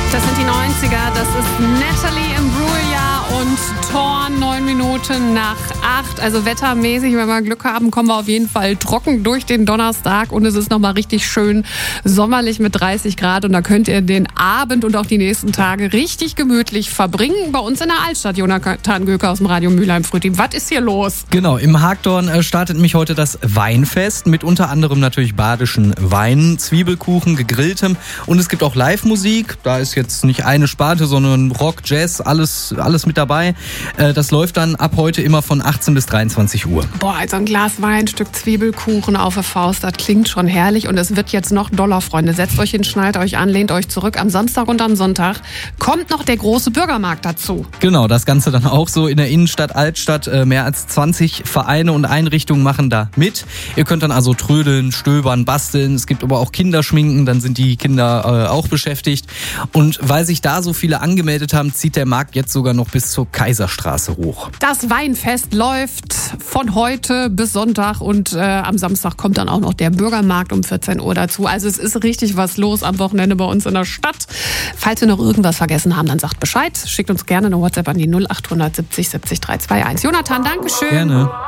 Das sind die 90er, das ist Natalie Imbruglia und Thorn, 9 Minuten nach 8. Also wettermäßig, wenn wir Glück haben, kommen wir auf jeden Fall trocken durch den Donnerstag und es ist nochmal richtig schön sommerlich mit 30 Grad und da könnt ihr den Abend und auch die nächsten Tage richtig gemütlich verbringen. Bei uns in der Altstadt, Jonathan Göke aus dem Radio Mülheim-Frühteam. Was ist hier los? Genau, im Hagdorn startet nämlich heute das Weinfest mit unter anderem natürlich badischen Wein, Zwiebelkuchen, gegrilltem und es gibt auch Live-Musik. Da ist jetzt nicht eine Sparte, sondern Rock, Jazz, alles mit dabei. Das läuft dann ab heute immer von 18 bis 23 Uhr. Boah, also ein Glas Wein, ein Stück Zwiebelkuchen auf der Faust, das klingt schon herrlich und es wird jetzt noch doller, Freunde. Setzt euch hin, schnallt euch an, lehnt euch zurück. Am Samstag und am Sonntag kommt noch der große Bürgermarkt dazu. Genau, das Ganze dann auch so in der Innenstadt, Altstadt. Mehr als 20 Vereine und Einrichtungen machen da mit. Ihr könnt dann also trödeln, stöbern, basteln. Es gibt aber auch Kinderschminken, dann sind die Kinder auch beschäftigt. Und weil sich da so viele angemeldet haben, zieht der Markt jetzt sogar noch bis zur Kaiserstraße hoch. Das Weinfest läuft von heute bis Sonntag und am Samstag kommt dann auch noch der Bürgermarkt um 14 Uhr dazu. Also es ist richtig was los am Wochenende bei uns in der Stadt. Falls wir noch irgendwas vergessen haben, dann sagt Bescheid. Schickt uns gerne eine WhatsApp an die 0800 70 70 321. Jonathan, Dankeschön. Gerne.